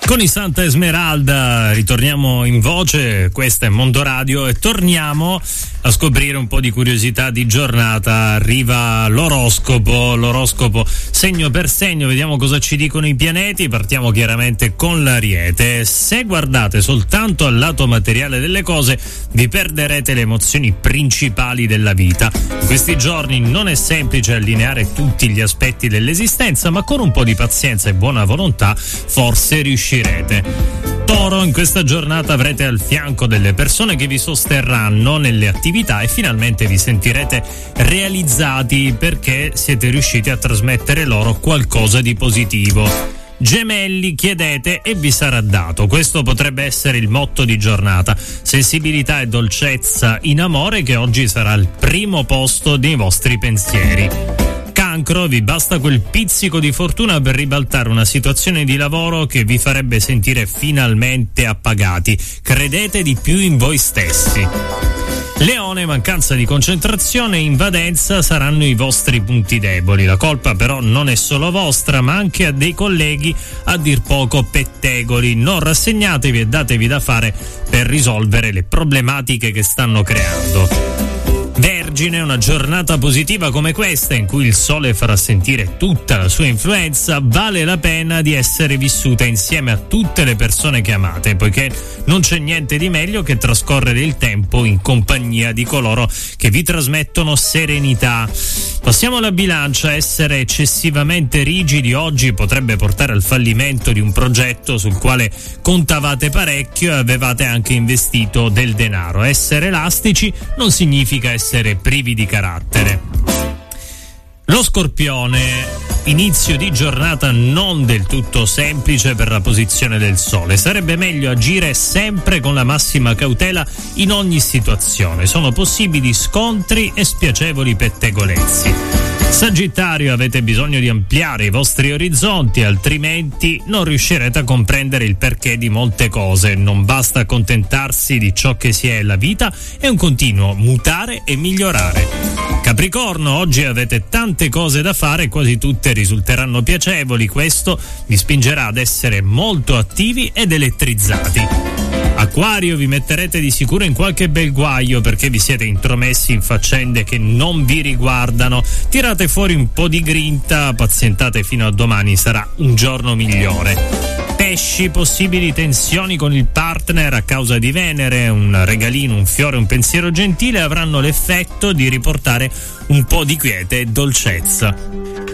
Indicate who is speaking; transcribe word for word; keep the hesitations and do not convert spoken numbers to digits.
Speaker 1: Con i Santa Esmeralda ritorniamo in voce, questa è Mondo Radio e torniamo a scoprire un po' di curiosità di giornata. Arriva l'oroscopo, l'oroscopo segno per segno, vediamo cosa ci dicono i pianeti. Partiamo chiaramente con l'Ariete. Se guardate soltanto al lato materiale delle cose, vi perderete le emozioni principali della vita. In questi giorni non è semplice allineare tutti gli aspetti dell'esistenza, ma con un po' di pazienza e buona volontà forse riuscirete. Toro, in questa giornata avrete al fianco delle persone che vi sosterranno nelle attività e finalmente vi sentirete realizzati perché siete riusciti a trasmettere loro qualcosa di positivo. Gemelli, chiedete e vi sarà dato. Questo potrebbe essere il motto di giornata. Sensibilità e dolcezza in amore che oggi sarà al primo posto dei vostri pensieri. Cancro, vi basta quel pizzico di fortuna per ribaltare una situazione di lavoro che vi farebbe sentire finalmente appagati. Credete di più in voi stessi. Leone, mancanza di concentrazione e invadenza saranno i vostri punti deboli. La colpa però non è solo vostra, ma anche a dei colleghi a dir poco pettegoli. Non rassegnatevi e datevi da fare per risolvere le problematiche che stanno creando. Vergine, una giornata positiva come questa, in cui il sole farà sentire tutta la sua influenza, vale la pena di essere vissuta insieme a tutte le persone che amate, poiché non c'è niente di meglio che trascorrere il tempo in compagnia di coloro che vi trasmettono serenità. Passiamo alla Bilancia. Essere eccessivamente rigidi oggi potrebbe portare al fallimento di un progetto sul quale contavate parecchio e avevate anche investito del denaro. Essere elastici non significa essere privi di carattere. Lo Scorpione, inizio di giornata non del tutto semplice per la posizione del Sole. Sarebbe meglio agire sempre con la massima cautela in ogni situazione. Sono possibili scontri e spiacevoli pettegolezzi. Sagittario, avete bisogno di ampliare i vostri orizzonti, altrimenti non riuscirete a comprendere il perché di molte cose. Non basta accontentarsi di ciò che si è. La vita è un continuo mutare e migliorare. Capricorno, oggi avete tante cose da fare, quasi tutte risulteranno piacevoli. Questo vi spingerà ad essere molto attivi ed elettrizzati. Acquario, vi metterete di sicuro in qualche bel guaio perché vi siete intromessi in faccende che non vi riguardano. Tirate fuori un po' di grinta, pazientate fino a domani, sarà un giorno migliore. Pesci, possibili tensioni con il partner a causa di Venere, un regalino, un fiore, un pensiero gentile avranno l'effetto di riportare un po' di quiete e dolcezza.